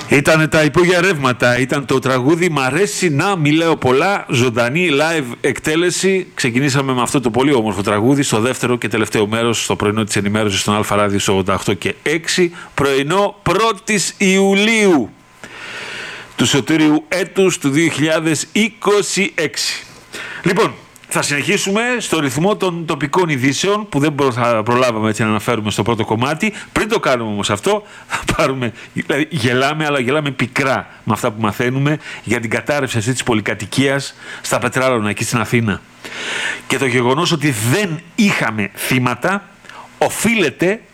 Ήτανε τα υπόγεια ρεύματα, ήταν το τραγούδι «Μ' αρέσει να μιλάω πολλά», ζωντανή live εκτέλεση. Ξεκινήσαμε με αυτό το πολύ όμορφο τραγούδι στο δεύτερο και τελευταίο μέρος, στο πρωινό της ενημέρωσης στον Αλφα Ράδιο στο 88 και 6, πρωινό 1ης Ιουλίου του σωτήριου έτους του 2026. Λοιπόν, θα συνεχίσουμε στο ρυθμό των τοπικών ειδήσεων που δεν προλάβαμε έτσι να αναφέρουμε στο πρώτο κομμάτι. Πριν το κάνουμε όμως αυτό, θα πάρουμε, δηλαδή γελάμε, αλλά γελάμε πικρά με αυτά που μαθαίνουμε για την κατάρρευση αυτή της πολυκατοικίας στα Πετράλωνα εκεί στην Αθήνα. Και το γεγονός ότι δεν είχαμε θύματα οφείλεται